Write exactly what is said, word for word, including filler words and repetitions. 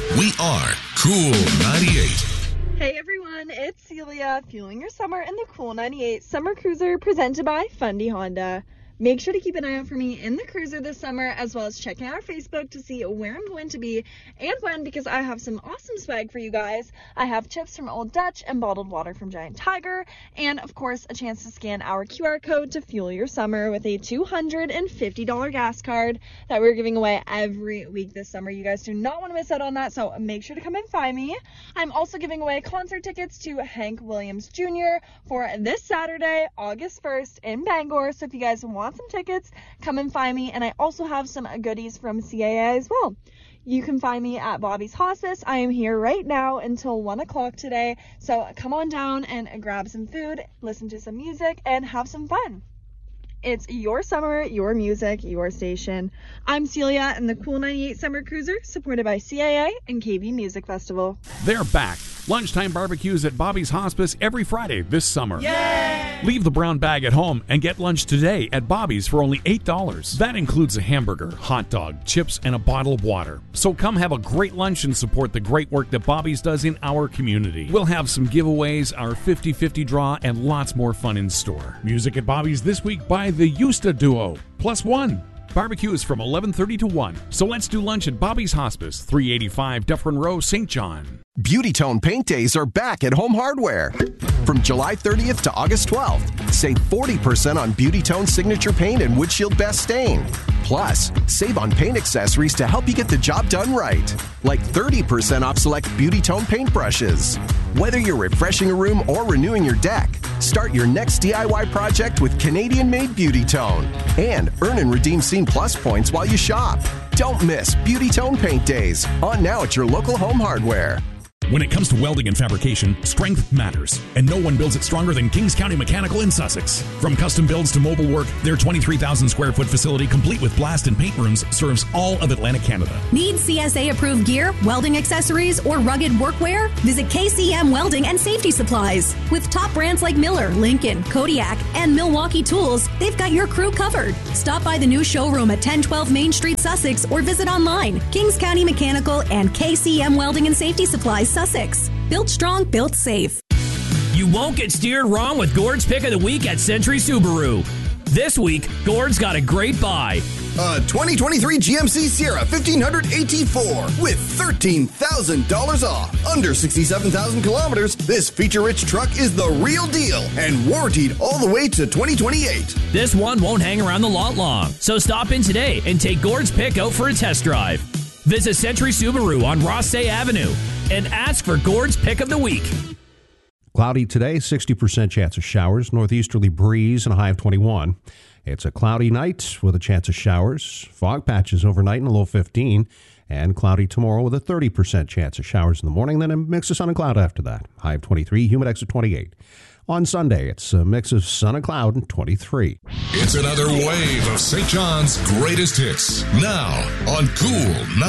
We are Cool ninety-eight. Hey everyone, it's Celia, fueling your summer in the Cool ninety-eight Summer Cruiser presented by Fundy Honda. Make sure to keep an eye out for me in the Cruiser this summer, as well as checking out our Facebook to see where I'm going to be and when, because I have some awesome swag for you guys. I have chips from Old Dutch and bottled water from Giant Tiger, and of course a chance to scan our Q R code to fuel your summer with a two hundred fifty dollars gas card that we're giving away every week this summer. You guys do not want to miss out on that, so make sure to come and find me. I'm also giving away concert tickets to Hank Williams Junior for this Saturday, August first in Bangor, so if you guys want some tickets, come and find me. And I also have some goodies from C A A as well. You can find me at Bobby's Hospice. I am here right now until one o'clock today, so come on down and grab some food, listen to some music, and have some fun. It's your summer, your music, your station. I'm Celia in the Cool ninety-eight Summer Cruiser, supported by C A A and K B Music Festival. They're back. Lunchtime barbecues at Bobby's Hospice every Friday this summer. Yay! Leave the brown bag at home and get lunch today at Bobby's for only eight dollars. That includes a hamburger, hot dog, chips, and a bottle of water. So come have a great lunch and support the great work that Bobby's does in our community. We'll have some giveaways, our fifty fifty draw, and lots more fun in store. Music at Bobby's this week by the Eusta Duo, plus one. Barbecue is from eleven thirty to one. So let's do lunch at Bobby's Hospice, three eighty-five Dufferin Row, Saint John. Beauty Tone Paint Days are back at Home Hardware. From July thirtieth to August twelfth, save forty percent on Beauty Tone Signature Paint and Windshield Best Stain. Plus, save on paint accessories to help you get the job done right, like thirty percent off select Beauty Tone paint brushes. Whether you're refreshing a room or renewing your deck, start your next D I Y project with Canadian-made Beauty Tone and earn and redeem Scene Plus points while you shop. Don't miss Beauty Tone Paint Days, on now at your local Home Hardware. When it comes to welding and fabrication, strength matters, and no one builds it stronger than Kings County Mechanical in Sussex. From custom builds to mobile work, their twenty-three thousand square foot facility, complete with blast and paint rooms, serves all of Atlantic Canada. Need C S A-approved gear, welding accessories, or rugged workwear? Visit K C M Welding and Safety Supplies. With top brands like Miller, Lincoln, Kodiak, and Milwaukee Tools, they've got your crew covered. Stop by the new showroom at ten twelve Main Street, Sussex, or visit online. Kings County Mechanical and K C M Welding and Safety Supplies, Sussex. Built strong, built safe. You won't get steered wrong with Gord's Pick of the Week at Century Subaru. This week, Gord's got a great buy. A twenty twenty-three G M C Sierra fifteen hundred A T four with thirteen thousand dollars off. Under sixty-seven thousand kilometers, this feature-rich truck is the real deal and warranted all the way to twenty twenty-eight. This one won't hang around the lot long, so stop in today and take Gord's Pick out for a test drive. Visit Century Subaru on Rossay Avenue and ask for Gord's Pick of the Week. Cloudy today, sixty percent chance of showers, northeasterly breeze, and a high of twenty-one. It's a cloudy night with a chance of showers, fog patches overnight and a low fifteen, and cloudy tomorrow with a thirty percent chance of showers in the morning, then a mix of sun and cloud after that. High of twenty-three, humidex of twenty-eight. On Sunday, it's a mix of sun and cloud and twenty-three. It's another wave of Saint John's greatest hits. Now on Cool ninety-eight.